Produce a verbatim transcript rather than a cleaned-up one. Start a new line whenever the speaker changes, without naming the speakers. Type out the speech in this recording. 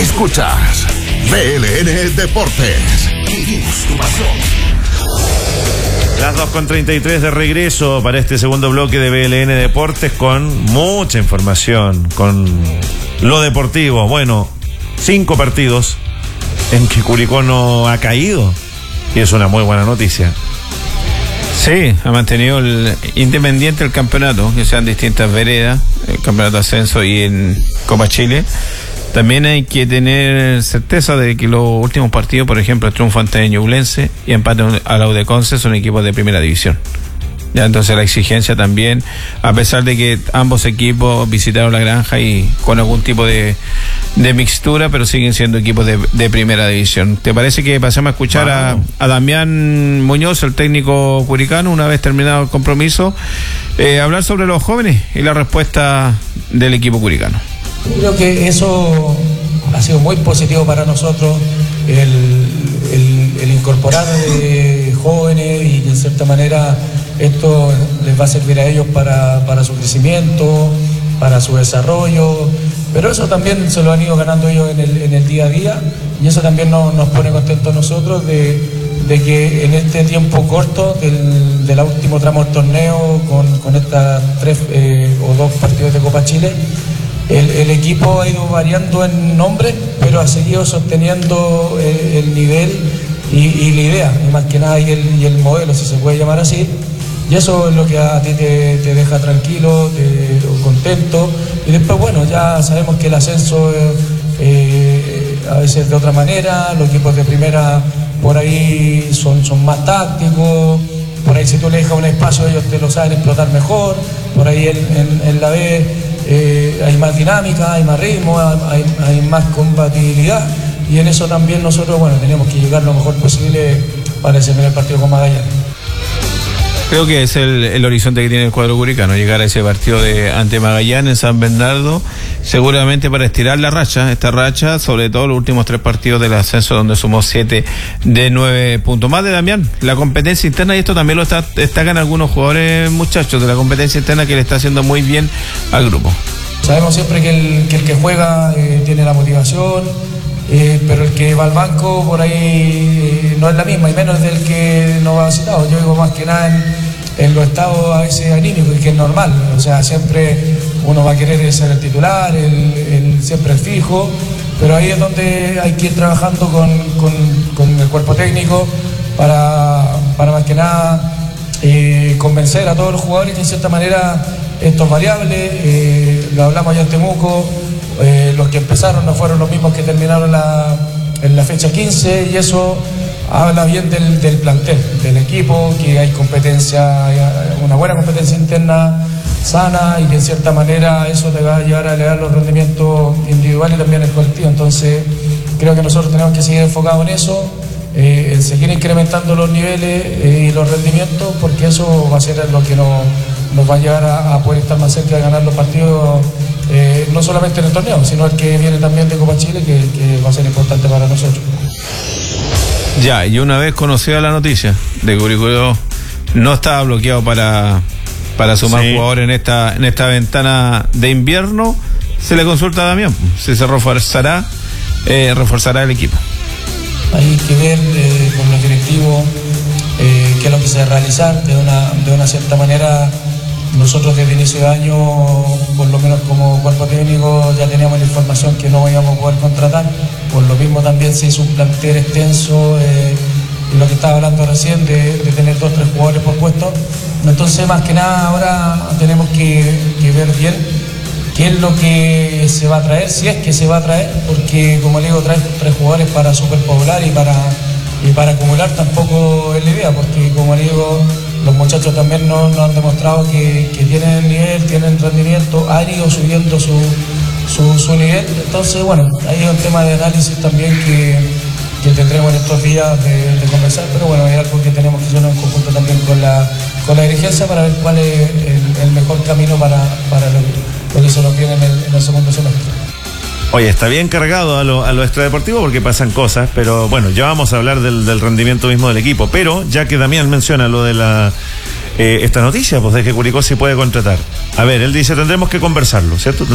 Escuchas B L N Deportes. Vivimos tu pasión.
Las dos con treinta y tres de regreso para este segundo bloque de B L N Deportes con mucha información, con lo deportivo. Bueno, cinco partidos en que Curicó no ha caído y es una muy buena noticia.
Sí, ha mantenido el independiente el campeonato, que sean distintas veredas, el campeonato de ascenso y en Copa Chile. También hay que tener certeza de que los últimos partidos, por ejemplo, el triunfo ante Ñublense y empate a la U de Conce, son equipos de primera división. Ya, entonces la exigencia también, a pesar de que ambos equipos visitaron la granja y con algún tipo de, de mixtura, pero siguen siendo equipos de, de primera división. ¿Te parece que pasemos a escuchar wow. a, a Damián Muñoz, el técnico curicano, una vez terminado el compromiso, eh, hablar sobre los jóvenes y la respuesta del equipo curicano?
Creo que eso ha sido muy positivo para nosotros, el, el, el incorporar eh, jóvenes, y en cierta manera esto les va a servir a ellos para, para su crecimiento, para su desarrollo, pero eso también se lo han ido ganando ellos en el, en el día a día, y eso también nos, nos pone contentos nosotros de, de que en este tiempo corto del, del último tramo del torneo, con, con estas tres eh, o dos partidos de Copa Chile, el, el equipo ha ido variando en nombre, pero ha seguido sosteniendo el, el nivel y, y la idea, y más que nada y el, y el modelo, si se puede llamar así. Y eso es lo que a ti te, te deja tranquilo, te, contento. Y después, bueno, ya sabemos que el ascenso eh, a veces de otra manera, los equipos de primera por ahí son, son más tácticos, por ahí si tú le dejas un espacio ellos te lo saben explotar mejor, por ahí en, en, en la B eh, hay más dinámica, hay más ritmo, hay, hay más compatibilidad, y en eso también nosotros, bueno, tenemos que llegar lo mejor posible para ese primer partido con Magallanes.
Creo que es el, el horizonte que tiene el cuadro curicano, llegar a ese partido de ante Magallanes en San Bernardo, seguramente para estirar la racha, esta racha, sobre todo los últimos tres partidos del ascenso donde sumó siete de nueve puntos. Más de Damián, la competencia interna, y esto también lo está, destacan algunos jugadores, muchachos, de la competencia interna que le está haciendo muy bien al grupo.
Sabemos siempre que el que, el que juega eh, tiene la motivación, Eh, pero el que va al banco por ahí eh, no es la misma, y menos del que no va citado. Yo digo más que nada en, en los estados a veces anímicos, que es normal, o sea, siempre uno va a querer ser el titular, el, el, siempre el fijo, pero ahí es donde hay que ir trabajando con, con, con el cuerpo técnico para, para más que nada eh, convencer a todos los jugadores que en cierta manera esto es variable, eh, lo hablamos ya en Temuco. Eh, los que empezaron no fueron los mismos que terminaron la, en la fecha quince, y eso habla bien del, del plantel, del equipo, que hay competencia, una buena competencia interna sana, y que en cierta manera eso te va a llevar a elevar los rendimientos individuales y también el colectivo. Entonces creo que nosotros tenemos que seguir enfocados en eso, eh, en seguir incrementando los niveles eh, y los rendimientos, porque eso va a ser lo que nos, nos va a llevar a, a poder estar más cerca de ganar los partidos. Eh, no solamente en el torneo, sino el que viene también de Copa Chile, que, que va a ser importante para nosotros.
Ya, y una vez conocida la noticia de que Curicó no estaba bloqueado para, para sumar sí. jugadores en esta, en esta ventana de invierno, se le consulta a Damián si se reforzará, eh, reforzará el equipo.
Hay que ver eh, con los directivos eh, qué es lo que se va a realizar. De una, de una cierta manera, nosotros desde inicio de año, por lo menos como cuerpo técnico, ya teníamos la información que no íbamos a poder contratar. Por lo mismo también se hizo un plantel extenso, eh, y lo que estaba hablando recién de, de tener dos o tres jugadores por puesto. Entonces, más que nada, ahora tenemos que, que ver bien qué es lo que se va a traer, si es que se va a traer, porque como le digo, traer tres jugadores para superpoblar y para, y para acumular tampoco es la idea, porque como le digo, los muchachos también nos, nos han demostrado que, que tienen nivel, tienen rendimiento, han ido subiendo su, su, su nivel. Entonces, bueno, ahí es un tema de análisis también que, que tendremos en estos días de, de conversar, pero bueno, es algo que tenemos que hacer en conjunto también con la, con la dirigencia para ver cuál es el, el mejor camino para, para lo, lo que se nos viene en el, en el segundo semestre.
Oye, está bien cargado a lo, a lo extradeportivo porque pasan cosas, pero bueno, ya vamos a hablar del, del rendimiento mismo del equipo. Pero ya que Damián menciona lo de la eh, esta noticia, pues de que Curicó sí puede contratar. A ver, él dice, tendremos que conversarlo, ¿cierto?